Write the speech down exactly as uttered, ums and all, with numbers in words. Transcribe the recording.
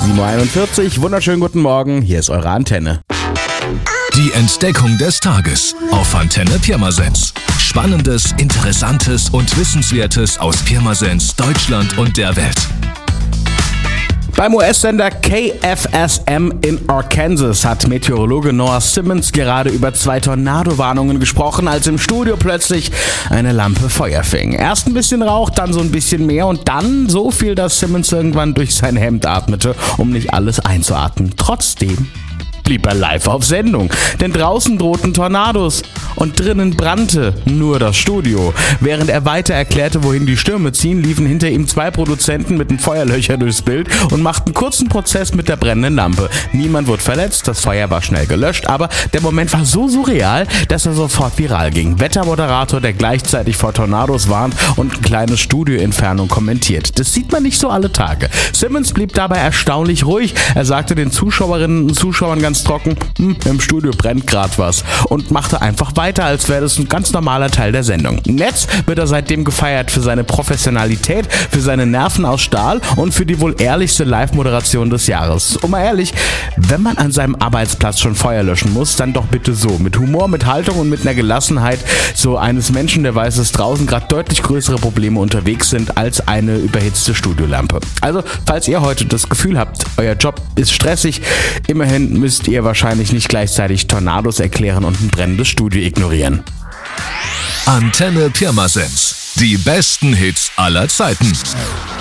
sieben Uhr einundvierzig, wunderschönen guten Morgen, hier ist eure Antenne. Die Entdeckung des Tages auf Antenne Pirmasens. Spannendes, Interessantes und Wissenswertes aus Pirmasens, Deutschland und der Welt. Beim U S-Sender K F S M in Arkansas hat Meteorologe Noah Simmons gerade über zwei Tornado-Warnungen gesprochen, als im Studio plötzlich eine Lampe Feuer fing. Erst ein bisschen Rauch, dann so ein bisschen mehr und dann so viel, dass Simmons irgendwann durch sein Hemd atmete, um nicht alles einzuatmen. Trotzdem blieb er live auf Sendung, denn draußen drohten Tornados und drinnen brannte nur das Studio. Während er weiter erklärte, wohin die Stürme ziehen, liefen hinter ihm zwei Produzenten mit einem Feuerlöcher durchs Bild und machten kurzen Prozess mit der brennenden Lampe. Niemand wurde verletzt, das Feuer war schnell gelöscht, aber der Moment war so surreal, dass er sofort viral ging. Wettermoderator, der gleichzeitig vor Tornados warnt und ein kleines Studioentfernung kommentiert. Das sieht man nicht so alle Tage. Simmons blieb dabei erstaunlich ruhig. Er sagte den Zuschauerinnen und Zuschauern ganz trocken, hm, im Studio brennt grad was, und machte einfach weiter, als wäre das ein ganz normaler Teil der Sendung. Im Netz wird er seitdem gefeiert für seine Professionalität, für seine Nerven aus Stahl und für die wohl ehrlichste Live-Moderation des Jahres. Und mal ehrlich, wenn man an seinem Arbeitsplatz schon Feuer löschen muss, dann doch bitte so, mit Humor, mit Haltung und mit einer Gelassenheit so eines Menschen, der weiß, dass draußen gerade deutlich größere Probleme unterwegs sind als eine überhitzte Studiolampe. Also, falls ihr heute das Gefühl habt, euer Job ist stressig, immerhin müsst ihr wahrscheinlich nicht gleichzeitig Tornados erklären und ein brennendes Studio ignorieren. Antenne Pirmasens. Die besten Hits aller Zeiten.